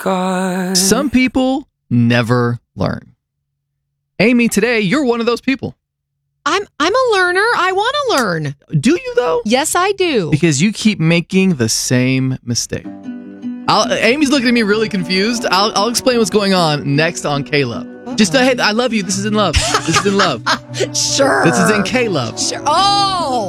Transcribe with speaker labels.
Speaker 1: God.
Speaker 2: Some people never learn. Amy, today, you're one of those people.
Speaker 3: I'm a learner. I want to learn.
Speaker 2: Do you, though?
Speaker 3: Yes, I do.
Speaker 2: Because you keep making the same mistake. Amy's looking at me really confused. I'll explain what's going on next on K-Love. Just, hey, I love you. This is in love. This is in love.
Speaker 3: Sure.
Speaker 2: This is in K-Love.
Speaker 3: Sure. Oh.